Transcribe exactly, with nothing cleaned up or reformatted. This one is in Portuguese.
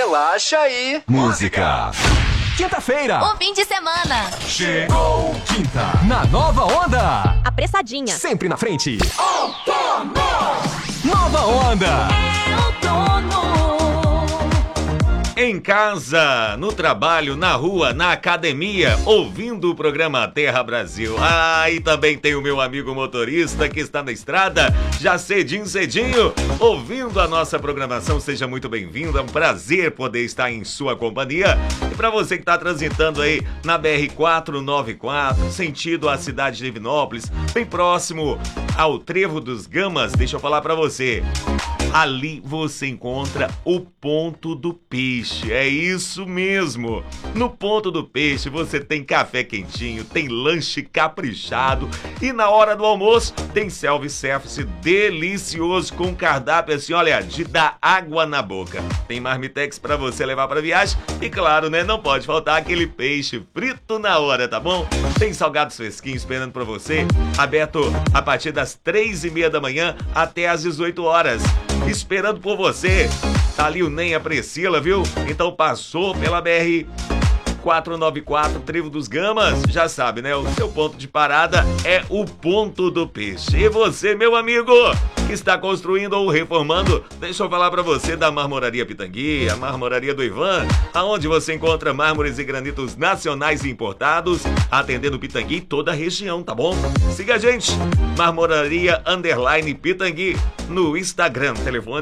Relaxa aí. Música. Quinta-feira. O fim de semana. Chegou quinta. Na nova onda. Apressadinha. Sempre na frente. Outono. Nova onda. É outono. Em casa, no trabalho, na rua, na academia, ouvindo o programa Terra Brasil. Ah, e também tem o meu amigo motorista que está na estrada, já cedinho, cedinho, ouvindo a nossa programação. Seja muito bem-vindo, é um prazer poder estar em sua companhia. E para você que está transitando aí na B R quatrocentos e noventa e quatro, sentido a cidade de Divinópolis, bem próximo ao Trevo dos Gamas, deixa eu falar para você. Ali você encontra o Ponto do Peixe, é isso mesmo. No Ponto do Peixe você tem café quentinho, tem lanche caprichado e na hora do almoço tem self-service delicioso com cardápio assim, olha, de dar água na boca. Tem marmitex para você levar para viagem e claro, né, não pode faltar aquele peixe frito na hora, tá bom? Tem salgados fresquinhos esperando para você, aberto a partir das três e meia da manhã até às dezoito horas. Esperando por você, tá ali o Nem a Priscila, viu? Então passou pela B R quatrocentos e noventa e quatro, Trevo dos Gamas, já sabe, né? O seu ponto de parada é o Ponto do Peixe. E você, meu amigo, que está construindo ou reformando, deixa eu falar pra você da Marmoraria Pitangui, a Marmoraria do Ivan, aonde você encontra mármores e granitos nacionais e importados, atendendo Pitangui e toda a região, tá bom? Siga a gente, Marmoraria Underline Pitangui, no Instagram, telefone